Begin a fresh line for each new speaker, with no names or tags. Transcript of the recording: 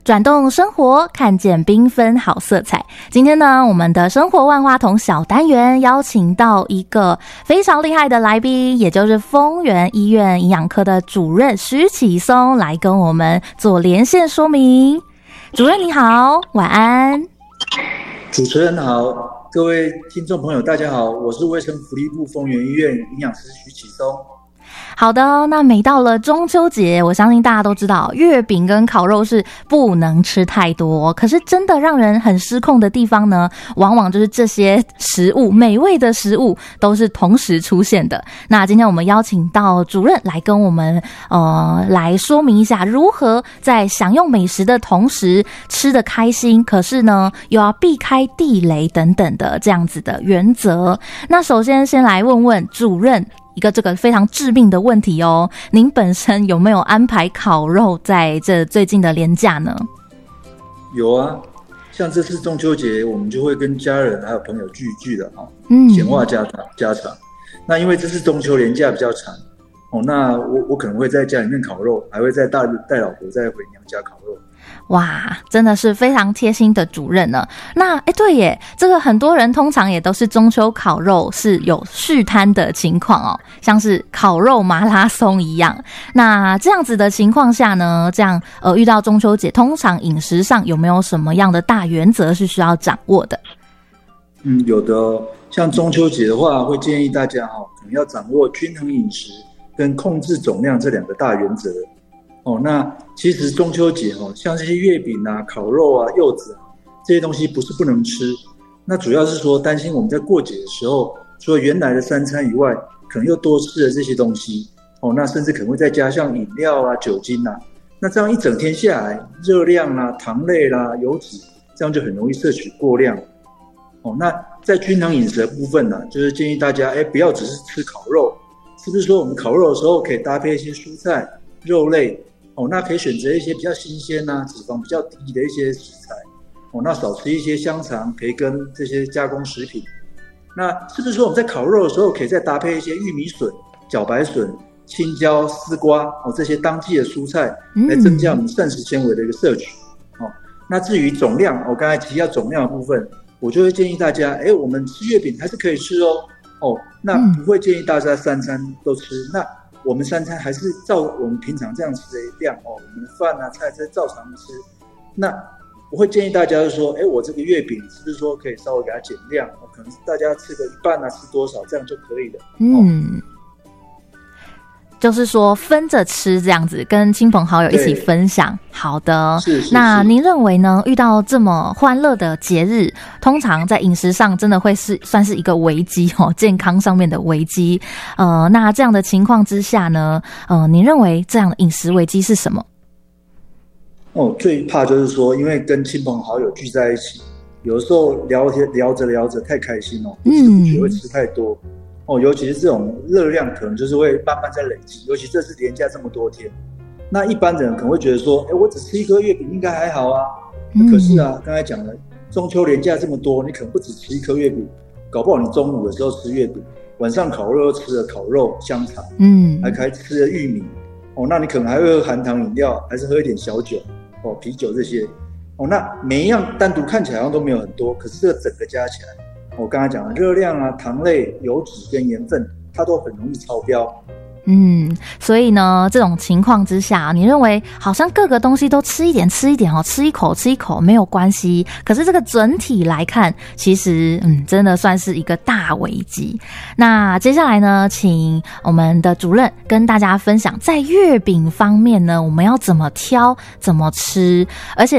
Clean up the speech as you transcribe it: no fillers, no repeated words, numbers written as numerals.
转动生活，看见缤纷好色彩。今天呢，我们的生活万花筒小单元邀请到一个非常厉害的来宾，也就是丰原医院营养科的主任徐启松来跟我们做连线说明。主任你好，晚安。
主持人好，各位听众朋友大家好，我是卫生福利部丰原医院营养师徐启松。
好的，那每到了中秋节，我相信大家都知道月饼跟烤肉是不能吃太多，可是真的让人很失控的地方呢，往往就是这些食物，美味的食物都是同时出现的。那今天我们邀请到主任来跟我们来说明一下如何在享用美食的同时吃得开心，可是呢又要避开地雷等等的这样子的原则。那首先先来问问主任一个这个非常致命的问题哦，您本身有没有安排烤肉在这最近的连假呢？
有啊，像这次中秋节，我们就会跟家人还有朋友聚一聚的哈，闲话家常。那因为这次中秋连假比较长哦，那我可能会在家里面烤肉，还会再带老婆再回娘家烤肉。
哇，真的是非常贴心的主任呢。那对耶，这个很多人通常也都是中秋烤肉是有续摊的情况哦，像是烤肉马拉松一样。那这样子的情况下呢，这样遇到中秋节，通常饮食上有没有什么样的大原则是需要掌握的？
有的哦。像中秋节的话，会建议大家可能要掌握均衡饮食跟控制总量这两个大原则。那其实中秋节像这些月饼啊、烤肉啊、柚子啊这些东西不是不能吃，那主要是说担心我们在过节的时候，除了原来的3餐以外，可能又多吃了这些东西那甚至可能会再加上饮料啊、酒精啊，那这样一整天下来，热量啦、糖类啦、油脂，这样就很容易摄取过量。那在均衡饮食的部分呢，就是建议大家不要只是吃烤肉，是不是说我们烤肉的时候可以搭配一些蔬菜、肉类那可以选择一些比较新鲜啊、脂肪比较低的一些食材那少吃一些香肠、培根这些加工食品。那是不是说我们在烤肉的时候可以再搭配一些玉米笋、茭白笋、青椒、丝瓜这些当季的蔬菜，来增加我们膳食纤维的一个摄取那至于总量，我刚才提到总量的部分，我就会建议大家我们吃月饼还是可以吃那不会建议大家3餐都吃，那我们3餐还是照我们平常这样吃的量我们的饭啊、菜这照常吃。那我会建议大家说我这个月饼是不是说可以稍微给它减量可能大家吃个一半啊，吃多少这样就可以了。
就是说分着吃这样子，跟亲朋好友一起分享。好的，
是。
那您认为呢？遇到这么欢乐的节日，通常在饮食上真的会算是一个危机健康上面的危机。那这样的情况之下呢，您认为这样的饮食危机是什么？
最怕就是说，因为跟亲朋好友聚在一起，有的时候聊着太开心不知不觉会吃太多。尤其是这种热量可能就是会慢慢在累积，尤其这次连假这么多天，那一般人可能会觉得说我只吃一颗月饼应该还好啊可是啊，刚才讲了中秋连假这么多，你可能不只吃一颗月饼，搞不好你中午的时候吃月饼，晚上烤肉又吃了烤肉、香肠还吃了玉米那你可能还会喝含糖饮料，还是喝一点小酒啤酒这些那每一样单独看起来好像都没有很多，可是这个整个加起来，我刚才讲的热量啊、糖类、油脂跟盐分，它都很容易超标。
所以呢，这种情况之下，你认为好像各个东西都吃一点吃一口没有关系，可是这个整体来看，其实真的算是一个大危机。那接下来呢，请我们的主任跟大家分享，在月饼方面呢，我们要怎么挑、怎么吃，而且